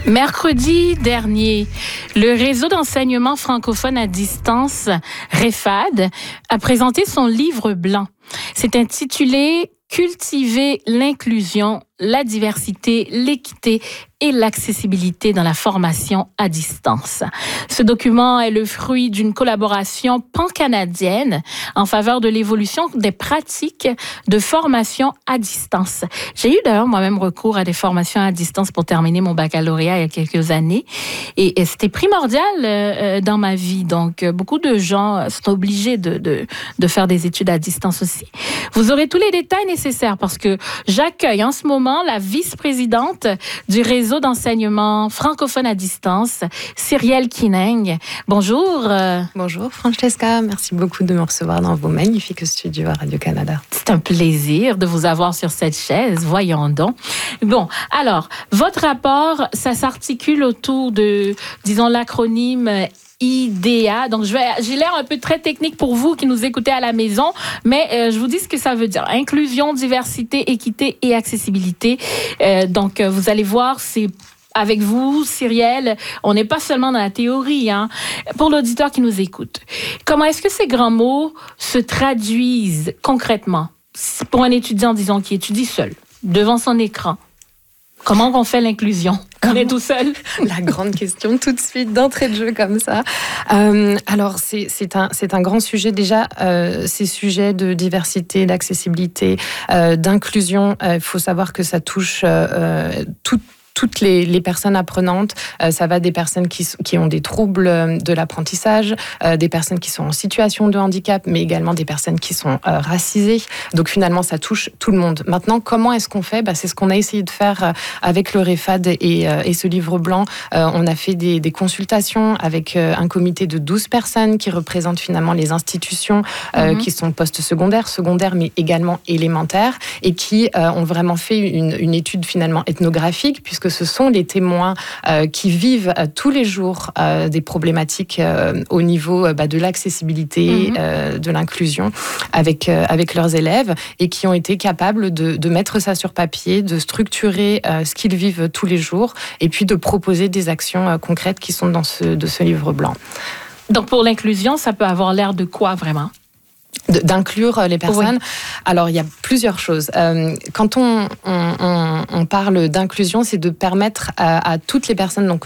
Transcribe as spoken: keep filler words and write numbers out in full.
Mercredi dernier, le réseau d'enseignement francophone à distance, REFAD, a présenté son livre blanc. C'est intitulé « Cultiver l'inclusion, la diversité, l'équité et l'accessibilité dans la formation à distance ». Ce document est le fruit d'une collaboration pan-canadienne en faveur de l'évolution des pratiques de formation à distance. J'ai eu d'ailleurs moi-même recours à des formations à distance pour terminer mon baccalauréat il y a quelques années et, et c'était primordial euh, dans ma vie. Donc, beaucoup de gens sont obligés de, de, de faire des études à distance aussi. Vous aurez tous les détails nécessaires parce que j'accueille en ce moment la vice-présidente du réseau d'enseignement francophone à distance, Cyrielle Kineng. Bonjour. Bonjour Francesca, merci beaucoup de me recevoir dans vos magnifiques studios à Radio-Canada. C'est un plaisir de vous avoir sur cette chaise, voyons donc. Bon, alors, votre rapport, ça s'articule autour de, disons, l'acronyme I D A. Donc, je vais, j'ai l'air un peu très technique pour vous qui nous écoutez à la maison, mais euh, je vous dis ce que ça veut dire. Inclusion, diversité, équité et accessibilité. Euh, donc, euh, vous allez voir, c'est avec vous, Cyrielle, on n'est pas seulement dans la théorie, hein. Pour l'auditeur qui nous écoute, comment est-ce que ces grands mots se traduisent concrètement pour un étudiant, disons, qui étudie seul, devant son écran? Comment on fait l'inclusion? On est tout seul? La grande question tout de suite, d'entrée de jeu comme ça. Euh, alors, c'est, c'est, un, c'est un grand sujet. Déjà, euh, ces sujets de diversité, d'accessibilité, euh, d'inclusion, il euh, faut savoir que ça touche euh, tout toutes les, les personnes apprenantes. Euh, ça va des personnes qui, qui ont des troubles de l'apprentissage, euh, des personnes qui sont en situation de handicap, mais également des personnes qui sont euh, racisées. Donc finalement, ça touche tout le monde. Maintenant, comment est-ce qu'on fait ? Bah, c'est ce qu'on a essayé de faire avec le REFAD et, euh, et ce livre blanc. Euh, on a fait des, des consultations avec euh, un comité de douze personnes qui représentent finalement les institutions euh, mm-hmm. qui sont post-secondaires, secondaires, mais également élémentaires, et qui euh, ont vraiment fait une, une étude finalement ethnographique, puisque ce sont les témoins euh, qui vivent euh, tous les jours euh, des problématiques euh, au niveau euh, bah, de l'accessibilité, mmh. euh, de l'inclusion avec, euh, avec leurs élèves et qui ont été capables de, de mettre ça sur papier, de structurer euh, ce qu'ils vivent tous les jours et puis de proposer des actions euh, concrètes qui sont dans ce, de ce livre blanc. Donc pour l'inclusion, ça peut avoir l'air de quoi vraiment ? D'inclure les personnes. Oui. Alors, il y a plusieurs choses. Euh, quand on, on, on, on parle d'inclusion, c'est de permettre à, à toutes les personnes, donc